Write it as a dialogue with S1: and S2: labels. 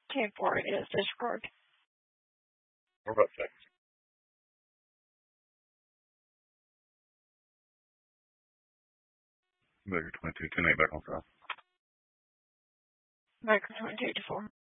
S1: 10-4 is disregard.
S2: What about sex? Baker 22, 10-8 back on file.
S1: Baker 22 to 4.